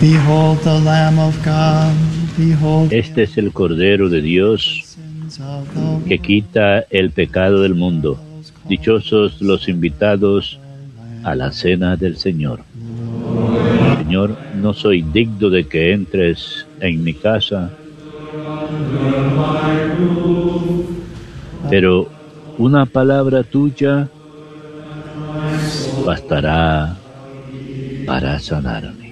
Behold the Lamb of God. Behold. Este es el Cordero de Dios que quita el pecado del mundo. Dichosos los invitados a la cena del Señor. Señor, no soy digno de que entres en mi casa, pero una palabra tuya bastará para sanarme.